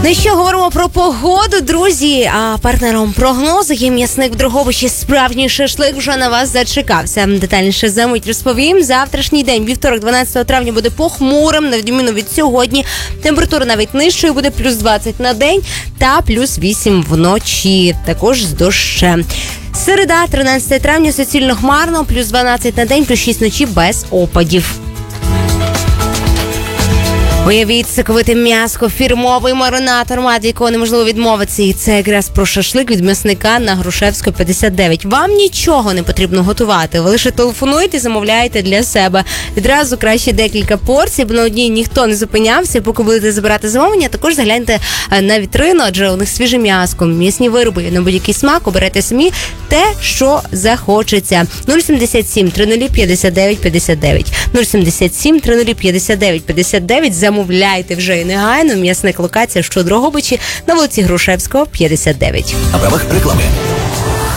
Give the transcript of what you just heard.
Ну що, говоримо про погоду, друзі. А партнером прогнозу є м'ясник в Дрогобичі. Справжній шашлик вже на вас зачекався. Детальніше за мить розповім. Завтрашній день, вівторок, 12 травня, буде похмурим, на відміну від сьогодні. Температура навіть нижчою, буде плюс 20 на день та плюс 8 вночі. Також з дощем. Середа, 13 травня, суцільно хмарно, плюс 12 на день, плюс 6 вночі без опадів. Уявіть, соковите м'ясо, фірмовий маринад, аромат якого неможливо відмовитися. І це якраз про шашлик від м'ясника на Грушевського, 59. Вам нічого не потрібно готувати. Ви лише телефонуєте і замовляєте для себе. Відразу краще декілька порцій, бо на одній ніхто не зупинявся. Поки будете забирати замовлення, також загляньте на вітрину, адже у них свіже м'ясо, м'ясні вироби на будь-який смак. Оберете самі те, що захочеться. 077 30 59 59. 077 30 59 59. Замовляйте вже і негайно. М'ясник, локація, що Дрогобичі, на вулиці Грушевського, 59. На правах реклами.